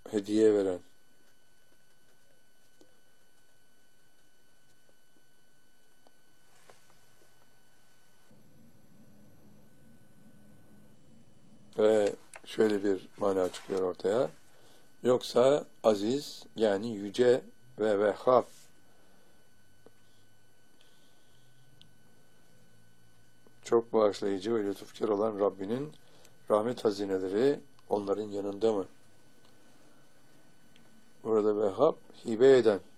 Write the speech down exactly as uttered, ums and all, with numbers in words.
hediye veren. Ve şöyle bir mana çıkıyor ortaya. Yoksa aziz, yani yüce ve vehhab, çok bağışlayıcı ve lütufkar olan Rabbinin rahmet hazineleri onların yanında mı? Burada vehhab, hibe eden.